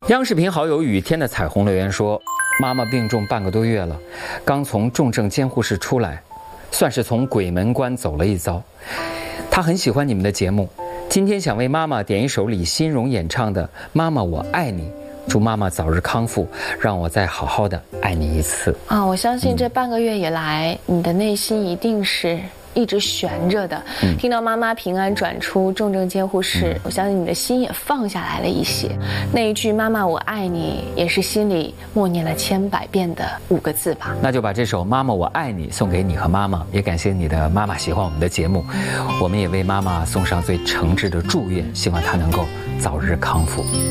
央视频好友雨天的彩虹留言说，妈妈病重半个多月了，刚从重症监护室出来，算是从鬼门关走了一遭。她很喜欢你们的节目，今天想为妈妈点一首李欣荣演唱的《妈妈我爱你》，祝妈妈早日康复，让我再好好的爱你一次。 我相信这半个月以来，你的内心一定是一直悬着的。听到妈妈平安转出重症监护室，我相信你的心也放下来了一些。那一句“妈妈我爱你”也是心里默念了千百遍的5个字吧。 那就把这首《妈妈我爱你》送给你和妈妈，也感谢你的妈妈喜欢我们的节目，我们也为妈妈送上最诚挚的祝愿，希望她能够早日康复。